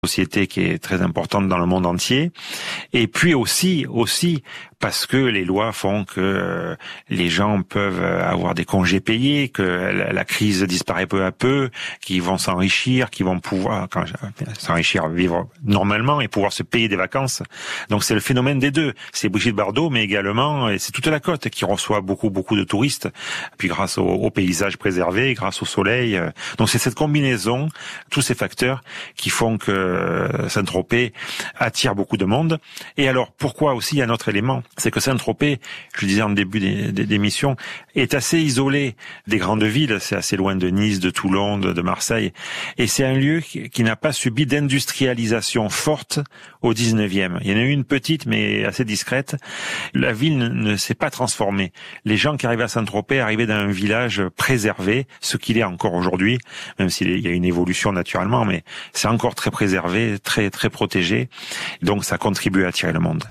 société qui est très importante dans le monde entier. Et puis aussi parce que les lois font que les gens peuvent avoir des congés payés, que la crise disparaît peu à peu, qu'ils vont s'enrichir, qu'ils vont pouvoir s'enrichir, vivre normalement et pouvoir se payer des vacances. Donc c'est le phénomène des deux. C'est Brigitte Bardot, mais également, et c'est toute la côte qui reçoit beaucoup de touristes. Puis grâce au paysage préservé, grâce au soleil. Donc c'est cette combinaison, tous ces facteurs qui font que Saint-Tropez attire beaucoup de monde. Et alors pourquoi aussi il y a un autre élément, c'est que Saint-Tropez, je le disais en début d'émission, est assez isolé des grandes villes. C'est assez loin de Nice, de Toulon, de Marseille. Et c'est un lieu qui n'a pas subi d'industrialisation forte au 19e. Il y en a eu une petite, mais assez discrète. La ville ne s'est pas transformée. Les gens qui arrivaient à Saint-Tropez arrivaient d'un village préservé, ce qu'il est encore aujourd'hui, même s'il y a une évolution naturellement, mais c'est encore très préservé, très protégé. Donc ça contribue à attirer le monde.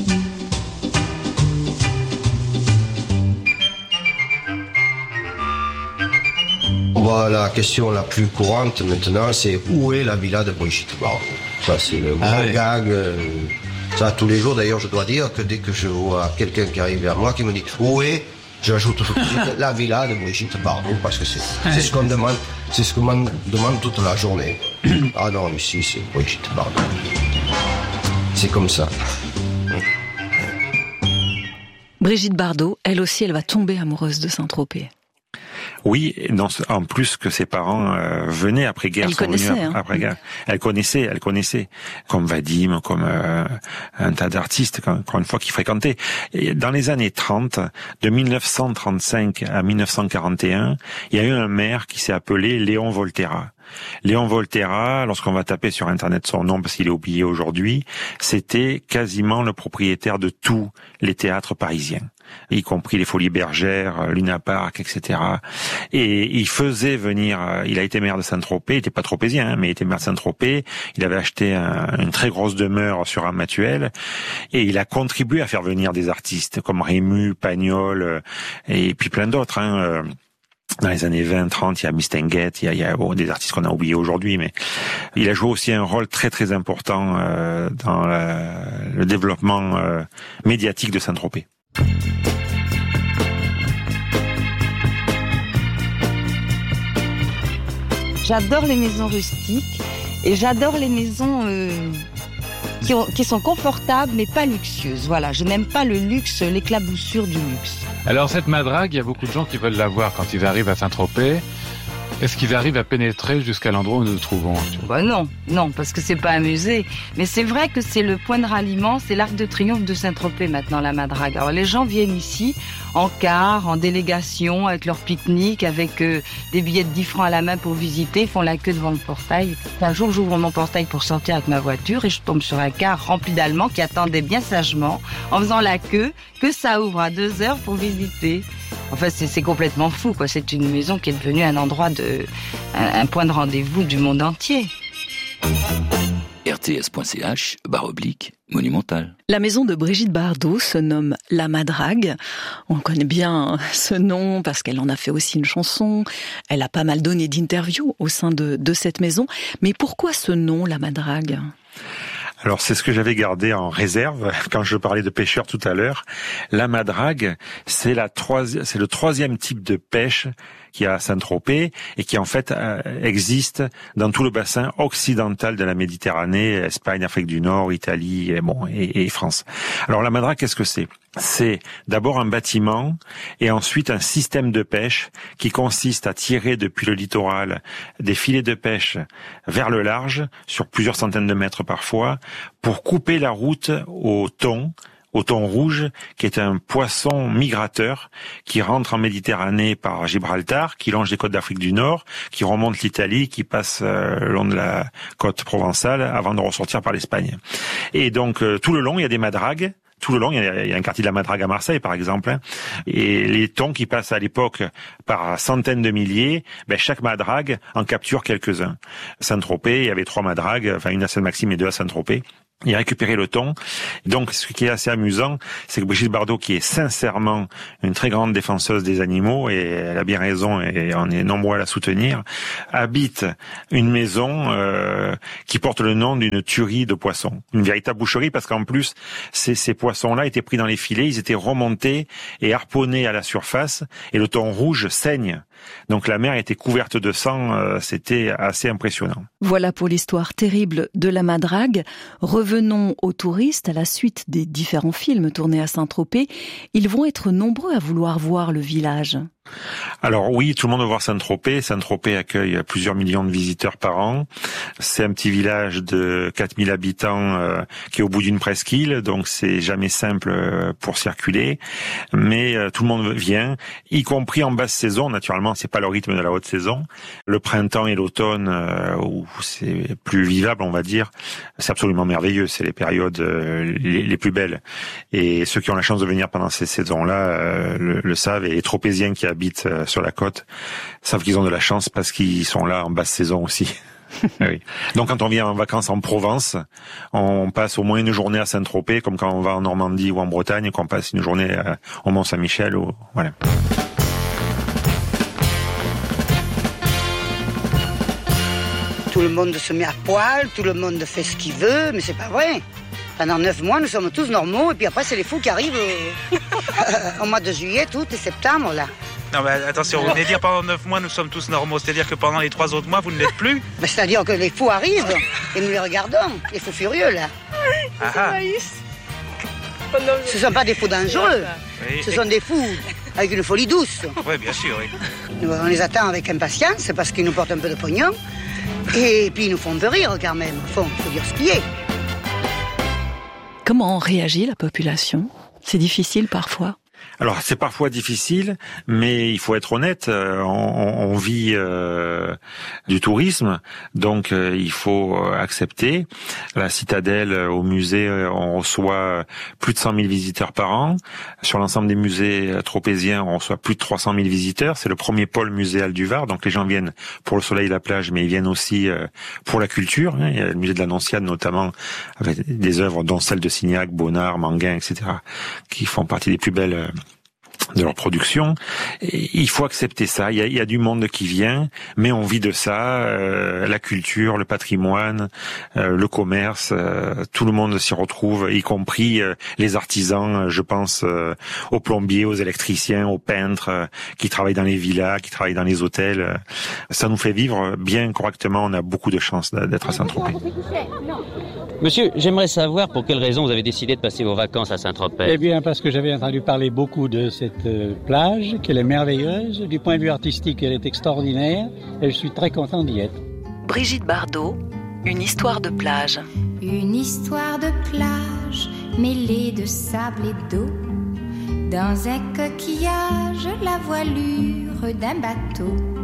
La question la plus courante maintenant, c'est où est la villa de Brigitte Bardot? Ça, c'est le grand gag. Ça, tous les jours, d'ailleurs, je dois dire que dès que je vois quelqu'un qui arrive vers moi, qui me dit où est, j'ajoute tout de suite la villa de Brigitte Bardot, parce que c'est ce qu'on demande, c'est ce qu'on demande toute la journée. Ah non, ici, c'est Brigitte Bardot. C'est comme ça. Brigitte Bardot, elle aussi, elle va tomber amoureuse de Saint-Tropez. Oui, en plus que ses parents venaient après-guerre. Elle connaissait, après-guerre. Elle connaissait, comme Vadim, comme un tas d'artistes, encore une fois, qui fréquentaient. Et dans les années 30, de 1935 à 1941, il y a eu un maire qui s'est appelé Léon Volterra. Léon Volterra, lorsqu'on va taper sur Internet son nom, parce qu'il est oublié aujourd'hui, c'était quasiment le propriétaire de tous les théâtres parisiens, y compris les Folies Bergères, Luna Park, etc. Et il faisait venir, il a été maire de Saint-Tropez, il était pas tropézien, mais il était maire de Saint-Tropez, il avait acheté une très grosse demeure sur Ramatuelle, et il a contribué à faire venir des artistes comme Rému, Pagnol, et puis plein d'autres, Dans les années 20-30, il y a Mistinguett, il y a des artistes qu'on a oubliés aujourd'hui, mais il a joué aussi un rôle très important dans le développement médiatique de Saint-Tropez. J'adore les maisons rustiques et j'adore les maisons qui sont confortables mais pas luxueuses. Voilà, je n'aime pas le luxe, l'éclaboussure du luxe. Alors cette madrague, il y a beaucoup de gens qui veulent la voir quand ils arrivent à Saint-Tropez. Est-ce qu'ils arrivent à pénétrer jusqu'à l'endroit où nous nous trouvons? Non, parce que c'est pas un musée. Mais c'est vrai que c'est le point de ralliement, c'est l'Arc de Triomphe de Saint-Tropez maintenant, la madrague. Alors les gens viennent ici en car, en délégation, avec leur pique-nique, avec des billets de 10 francs à la main pour visiter, font la queue devant le portail. Un jour, j'ouvre mon portail pour sortir avec ma voiture et je tombe sur un car rempli d'Allemands qui attendaient bien sagement, en faisant la queue, que ça ouvre à 2 heures pour visiter. Enfin, c'est complètement fou, quoi. C'est une maison qui est devenue un endroit un point de rendez-vous du monde entier. rts.ch/monumental. La maison de Brigitte Bardot se nomme La Madrague. On connaît bien ce nom parce qu'elle en a fait aussi une chanson. Elle a pas mal donné d'interviews au sein de cette maison. Mais pourquoi ce nom, La Madrague ? Alors c'est ce que j'avais gardé en réserve quand je parlais de pêcheurs tout à l'heure. La madrague, c'est le troisième type de pêche qu'il y a à Saint-Tropez et qui en fait existe dans tout le bassin occidental de la Méditerranée, Espagne, Afrique du Nord, Italie et France. Alors la madrague, qu'est-ce que c'est ? C'est d'abord un bâtiment et ensuite un système de pêche qui consiste à tirer depuis le littoral des filets de pêche vers le large, sur plusieurs centaines de mètres parfois, pour couper la route au thon rouge, qui est un poisson migrateur qui rentre en Méditerranée par Gibraltar, qui longe les côtes d'Afrique du Nord, qui remonte l'Italie, qui passe le long de la côte provençale avant de ressortir par l'Espagne. Et donc tout le long, il y a des madragues. Tout le long, il y a un quartier de la Madrague à Marseille, par exemple, et les thons qui passent à l'époque par centaines de milliers, chaque madrague en capture quelques-uns. Saint-Tropez, il y avait 3 madragues, une à Saint-Maxime et 2 à Saint-Tropez. Il a récupéré le ton. Donc, ce qui est assez amusant, c'est que Brigitte Bardot, qui est sincèrement une très grande défenseuse des animaux, et elle a bien raison, et on est nombreux à la soutenir, habite une maison qui porte le nom d'une tuerie de poissons. Une véritable boucherie, parce qu'en plus, ces poissons-là étaient pris dans les filets, ils étaient remontés et harponnés à la surface, et le thon rouge saigne. Donc la mer était couverte de sang, c'était assez impressionnant. Voilà pour l'histoire terrible de la Madrague. Revenons aux touristes à la suite des différents films tournés à Saint-Tropez. Ils vont être nombreux à vouloir voir le village. Alors oui, tout le monde veut voir Saint-Tropez. Saint-Tropez accueille plusieurs millions de visiteurs par an. C'est un petit village de 4000 habitants qui est au bout d'une presqu'île, donc c'est jamais simple pour circuler. Mais tout le monde vient, y compris en basse saison. Naturellement, c'est pas le rythme de la haute saison. Le printemps et l'automne, où c'est plus vivable, on va dire, c'est absolument merveilleux. C'est les périodes les plus belles. Et ceux qui ont la chance de venir pendant ces saisons-là le savent. Et les Tropéziens qui habitent sur la côte savent qu'ils ont de la chance parce qu'ils sont là en basse saison aussi. Oui. Donc quand on vient en vacances en Provence, on passe au moins une journée à Saint-Tropez, comme quand on va en Normandie ou en Bretagne, qu'on passe une journée au Mont-Saint-Michel. Voilà. Tout le monde se met à poil, tout le monde fait ce qu'il veut, mais c'est pas vrai. Pendant 9 mois, nous sommes tous normaux, et puis après, c'est les fous qui arrivent au mois de juillet, août et septembre, là. Non, mais attention, vous venez dire pendant 9 mois, nous sommes tous normaux. C'est-à-dire que pendant les 3 autres mois, vous ne l'êtes plus? Mais c'est-à-dire que les fous arrivent, et nous les regardons, les fous furieux, là. Ce ne sont pas des fous dangereux, ce sont des fous avec une folie douce. Oui, bien sûr, oui. Nous, on les attend avec impatience, parce qu'ils nous portent un peu de pognon, et puis ils nous font un peu rire, quand même. Faut dire ce qui est. Comment réagit la population? C'est difficile parfois. Alors c'est parfois difficile, mais il faut être honnête, on vit du tourisme, donc il faut accepter. La Citadelle, au musée, on reçoit plus de 100 000 visiteurs par an. Sur l'ensemble des musées tropéziens, on reçoit plus de 300 000 visiteurs. C'est le premier pôle muséal du Var, donc les gens viennent pour le soleil et la plage, mais ils viennent aussi pour la culture. Il y a le musée de la Nonciade notamment, avec des œuvres dont celles de Signac, Bonnard, Manguin, etc., qui font partie des plus belles de leur production. Et il faut accepter ça. Il y a du monde qui vient, mais on vit de ça. La culture, le patrimoine, le commerce, tout le monde s'y retrouve, y compris les artisans. Je pense aux plombiers, aux électriciens, aux peintres qui travaillent dans les villas, qui travaillent dans les hôtels. Ça nous fait vivre bien correctement. On a beaucoup de chance d'être à Saint-Tropez. Monsieur, j'aimerais savoir pour quelle raison vous avez décidé de passer vos vacances à Saint-Tropez. Eh bien, parce que j'avais entendu parler beaucoup de cette plage, qu'elle est merveilleuse. Du point de vue artistique, elle est extraordinaire. Et je suis très content d'y être. Brigitte Bardot, une histoire de plage. Une histoire de plage mêlée de sable et d'eau. Dans un coquillage, la voilure d'un bateau.